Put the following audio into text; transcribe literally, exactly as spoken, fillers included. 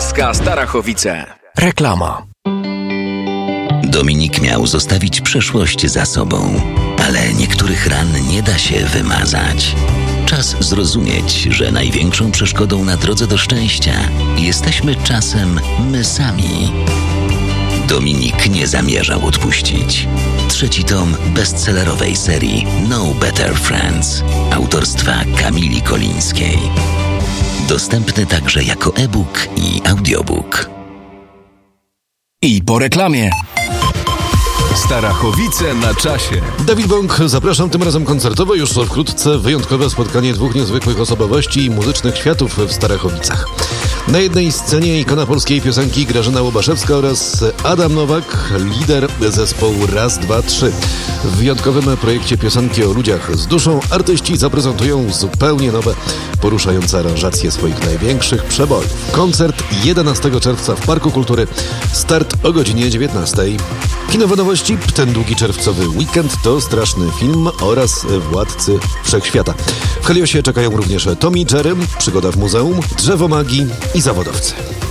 Środowiska Starachowice. Reklama. Dominik miał zostawić przeszłość za sobą, ale niektórych ran nie da się wymazać. Czas zrozumieć, że największą przeszkodą na drodze do szczęścia jesteśmy czasem my sami. Dominik nie zamierzał odpuścić. Trzeci tom bestsellerowej serii No Better Friends autorstwa Kamili Kolińskiej. Dostępny także jako e-book i audiobook. I po reklamie. Starachowice na czasie. Dawid Bąk, zapraszam tym razem koncertowo. Już wkrótce wyjątkowe spotkanie dwóch niezwykłych osobowości i muzycznych światów w Starachowicach. Na jednej scenie ikona polskiej piosenki Grażyna Łobaszewska oraz Adam Nowak, lider zespołu Raz, Dwa, Trzy. W wyjątkowym projekcie piosenki o ludziach z duszą artyści zaprezentują zupełnie nowe, poruszające aranżacje swoich największych przebojów. Koncert jedenastego czerwca w Parku Kultury. Start o godzinie dziewiętnastej. Kinowe nowości, ten długi czerwcowy weekend to Straszny film oraz Władcy Wszechświata. W Heliosie czekają również Tom i Jerry, Przygoda w muzeum, Drzewo magii i Zawodowcy.